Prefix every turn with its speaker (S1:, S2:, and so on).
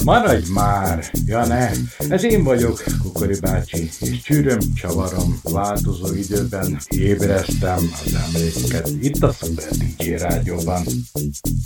S1: Maradj már! Ja ne! Ez én vagyok, Kukori bácsi, és csűröm, csavarom, változó időben ébresztem az emléket itt a Szuper DJ rádióban.